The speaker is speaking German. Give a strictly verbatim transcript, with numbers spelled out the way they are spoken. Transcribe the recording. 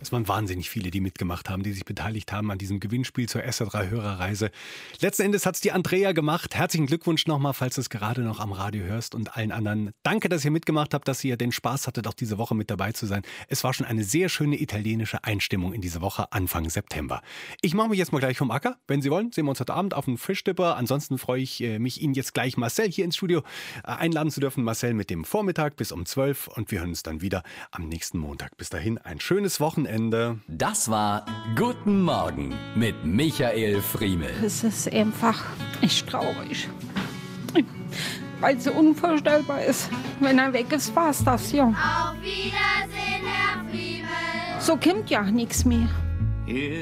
Es waren wahnsinnig viele, die mitgemacht haben, die sich beteiligt haben an diesem Gewinnspiel zur S R drei Hörerreise. Letzten Endes hat es die Andrea gemacht. Herzlichen Glückwunsch nochmal, falls du es gerade noch am Radio hörst, und allen anderen. Danke, dass ihr mitgemacht habt, dass ihr den Spaß hattet, auch diese Woche mit dabei zu sein. Es war schon eine sehr schöne italienische Einstimmung in diese Woche Anfang September. Ich mache mich jetzt mal gleich vom Acker. Wenn Sie wollen, sehen wir uns heute Abend auf dem Fischtipper. Ansonsten freue ich mich, Ihnen jetzt gleich Marcel hier ins Studio einladen zu dürfen. Marcel mit dem Vormittag bis um zwölf, und wir hören uns dann wieder am nächsten Montag. Bis dahin ein schönes Wochenende. Das war Guten Morgen mit Michael Friemel. Es ist einfach echt traurig, weil es so unvorstellbar ist. Wenn er weg ist, war's das, ja. Auf Wiedersehen, Herr Friemel. So kommt ja nichts mehr.